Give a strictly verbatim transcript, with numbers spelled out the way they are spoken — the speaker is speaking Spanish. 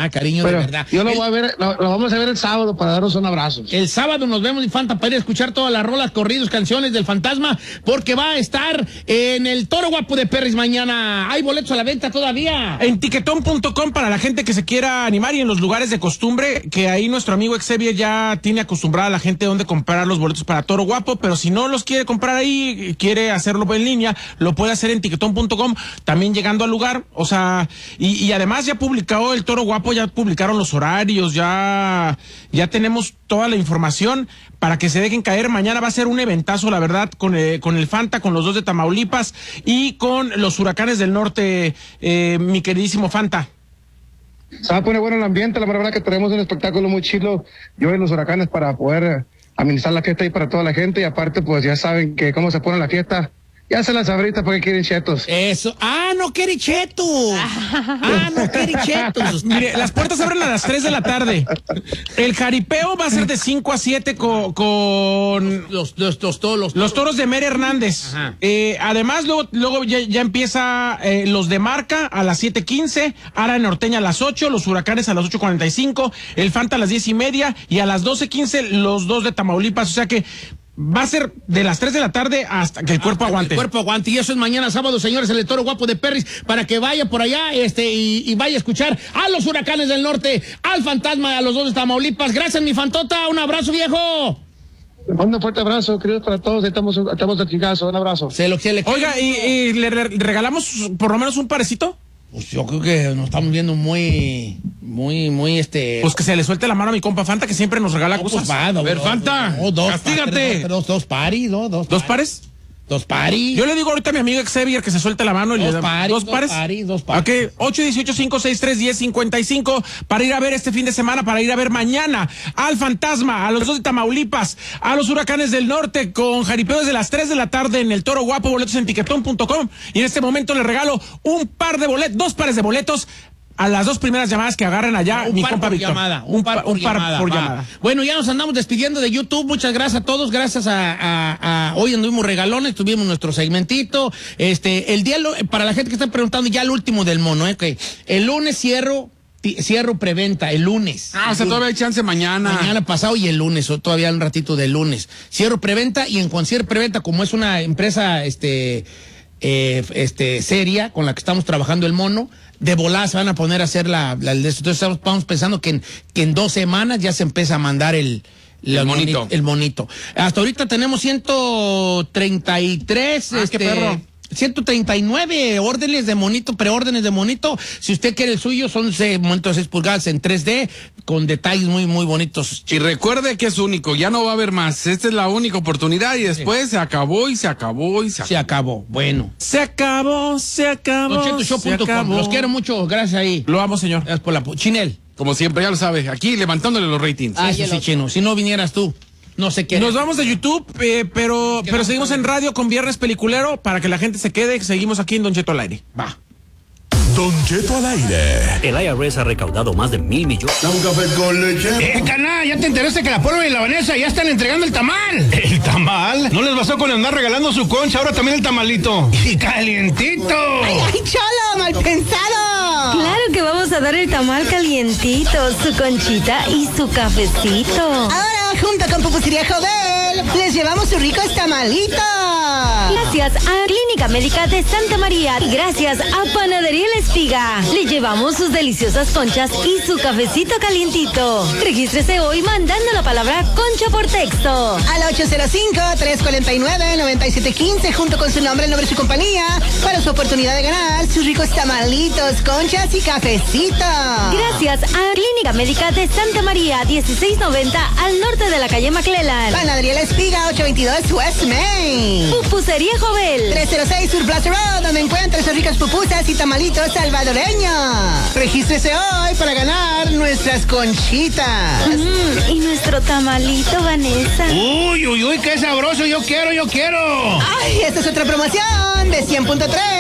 verdad, cariño, Pero de verdad. Yo lo el, voy a ver, lo, lo vamos a ver el sábado para darnos un abrazo. El sábado nos vemos, Infanta, para ir a escuchar todas las rolas, corridos, canciones del Fantasma, porque va a estar en el Toro Guapo de Perris mañana. ¿Hay boletos a la venta todavía? En tiquetón punto com para la gente que se quiera animar y en los lugares de costumbre, que ahí nuestro amigo Xavier ya tiene acostumbrada a la gente donde comprar los boletos para Toro Guapo, pero si no los quiere comprar ahí, quiere hacerlo en línea, lo puede hacer en tiquetón punto com, también llegando al lugar, o sea, y, y además ya publicó el Toro Guapo, ya publicaron los horarios, ya, ya tenemos toda la información para que se dejen caer. Mañana va a ser un eventazo, la verdad, con, eh, con el Fanta, con los dos de Tamaulipas y con los Huracanes del Norte, eh, mi queridísimo Fanta. Se va a poner bueno el ambiente, la verdad que tenemos un espectáculo muy chido, yo y los Huracanes, para poder amenizar la fiesta ahí para toda la gente, y aparte pues ya saben que cómo se pone la fiesta. Ya se las abrita porque quieren chetos. Eso. Ah, no quiere chetos. Ah, no quiere chetos. Mire, las puertas abren a las tres de la tarde. El jaripeo va a ser de cinco a siete con, con los, los, los, todos los, los toros de Mere Hernández. Eh, además, luego, luego ya, ya empieza eh, los de Marca a las siete quince, Ara Norteña a las ocho, los Huracanes a las ocho cuarenta y cinco, el Fanta a las diez y media y a las doce quince los dos de Tamaulipas. O sea que va a ser de las tres de la tarde hasta que el cuerpo hasta aguante. El cuerpo aguante. Y eso es mañana sábado, señores, el Toro Guapo de Perris, para que vaya por allá este y, y vaya a escuchar a los Huracanes del Norte, al Fantasma, a los dos de Tamaulipas. Gracias, mi Fantota. Un abrazo, viejo. Le mando un fuerte abrazo, queridos, para todos. Estamos, estamos de chingazo. Un abrazo. Se lo quiere. Oiga, ¿y, y le regalamos por lo menos un parecito? Pues yo creo que nos estamos viendo muy, muy, muy este... Pues que se le suelte la mano a mi compa Fanta, que siempre nos regala no, cosas. Pues va, no, a ver, no, Fanta, no, dos, castígate. Dos, dos, dos paris, ¿no? Dos, ¿Dos pares? pares? Dos paris. Yo le digo ahorita a mi amigo Xavier que se suelte la mano y dos le da paris, dos pares. Dos paris, dos paris. Ok, ocho dieciocho cinco sesenta y tres diez cincuenta y cinco para ir a ver este fin de semana, para ir a ver mañana al Fantasma, a los dos de Tamaulipas, a los Huracanes del Norte con jaripeo desde las tres de la tarde en el Toro Guapo, boletos en tiquetón punto com. Y en este momento le regalo un par de boletos, dos pares de boletos a las dos primeras llamadas que agarren allá, un mi par compa por Víctor. Llamada, un par por, un par llamada, por llamada. Bueno, ya nos andamos despidiendo de YouTube. Muchas gracias a todos. Gracias a, a, a hoy anduvimos regalones, tuvimos nuestro segmentito. Este, el día, para la gente que está preguntando, ya el último del mono, ¿eh? Que el lunes cierro. Cierro preventa el lunes. Ah, o sea, todavía hay chance mañana. Mañana pasado y el lunes, o todavía un ratito del lunes. Cierro preventa y en cuanto cierre preventa, como es una empresa este, eh, este, seria con la que estamos trabajando el mono, de volada se van a poner a hacer la, la entonces estamos, estamos pensando que en, que en dos semanas ya se empieza a mandar el, el, el monito. monito. El monito. Hasta ahorita tenemos ciento treinta y tres. Ah, este, qué perro. ciento treinta y nueve órdenes de monito, preórdenes de monito. Si usted quiere el suyo, son monitos de seis pulgadas en tres D, con detalles muy, muy bonitos. Y recuerde que es único, ya no va a haber más. Esta es la única oportunidad y después sí. se acabó y se acabó y se acabó. Se acabó, bueno. Se acabó, se acabó. Se acabó. Los quiero mucho, gracias ahí. Lo amo, señor. Gracias por la... Chinel. Como siempre, ya lo sabe, aquí levantándole los ratings. Ah, sí, sí, Chino. Si no vinieras tú. No sé qué. Nos vamos de YouTube, eh, pero, pero seguimos en radio con Viernes Peliculero para que la gente se quede. Seguimos aquí en Don Cheto al aire. Va. Don Cheto al aire. El I R S ha recaudado más de mil millones. ¿Un café con leche? Eh, canal, ¿ya te enteraste que la Polo y la Vanessa ya están entregando el tamal? ¿El tamal? ¿No les bastó con andar regalando su concha, ahora también el tamalito? ¡Y calientito! ¡Ay, ay, cholo, mal pensado! Claro que vamos a dar el tamal calientito, su conchita y su cafecito. Ahora, junto con Pupusería Jovel, les llevamos sus ricos tamalitos. Gracias a Clínica Médica de Santa María y gracias a Panadería La Espiga. Le llevamos sus deliciosas conchas y su cafecito calientito. Regístrese hoy mandando la palabra concha por texto. Al ocho cero cinco, tres cuatro nueve, nueve siete uno cinco junto con su nombre, el nombre de su compañía para su oportunidad de ganar sus ricos tamalitos, conchas y cafecito. Gracias a Clínica Médica de Santa María, dieciséis noventa al norte de la calle McClellan. Panadería La Espiga, ocho veintidós West Main. Pupusería Jovel, tres cero seis Sur Plaza Road, donde encuentra sus ricas pupusas y tamalitos salvadoreños. Regístrese hoy para ganar nuestras conchitas. Mm, y nuestro tamalito, Vanessa. Uy, uy, uy, qué sabroso, yo quiero, yo quiero. Ay, esta es otra promoción de cien punto tres.